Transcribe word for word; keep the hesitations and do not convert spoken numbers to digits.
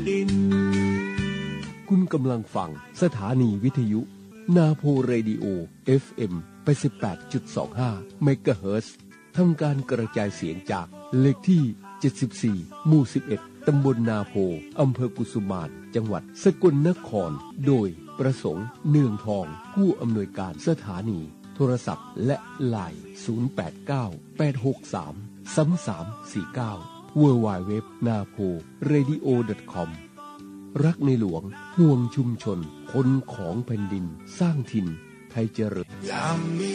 คุณกำลังฟังสถานีวิทยุนาโพเรดิโอ เอฟ เอ็ม แปดสิบแปดจุดสองห้า เมกะเฮิรตซ์ทำการกระจายเสียงจากเลขที่เจ็ดสิบสี่หมู่สิบเอ็ดตำบลนาโพอำเภอกุสุมานจังหวัดสกลนครโดยประสงค์เนืองทองผู้อำนวยการสถานีโทรศัพท์และไลน์ศูนย์ แปด เก้า แปด หก สาม สาม สาม สี่ เก้า ดับเบิลยู ดับเบิลยู ดับเบิลยู ดอท นาโพเรดิโอ ดอท คอม รักในหลวงห่วงชุมชนคนของแผ่นดินสร้างถิ่นไทยเจริญ